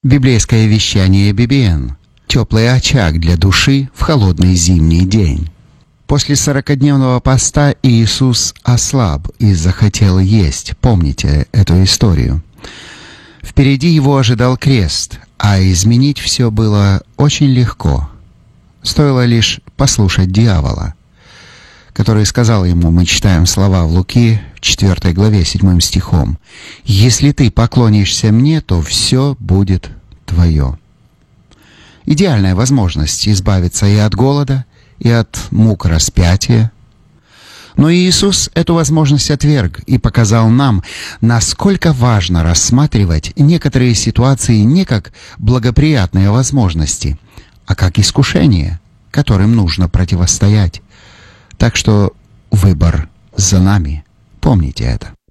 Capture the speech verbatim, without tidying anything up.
Библейское вещание би би эн. Теплый очаг для души в холодный зимний день. После сорокадневного поста Иисус ослаб и захотел есть. Помните эту историю? Впереди его ожидал крест, а изменить все было очень легко. Стоило лишь послушать дьявола, который сказал ему, мы читаем слова в Луки, в четвёртой главе, седьмым стихом: «Если ты поклонишься мне, то все будет твое». Идеальная возможность избавиться и от голода, и от мук распятия. Но Иисус эту возможность отверг и показал нам, насколько важно рассматривать некоторые ситуации не как благоприятные возможности, а как искушения, которым нужно противостоять. Так что выбор за нами. Помните это.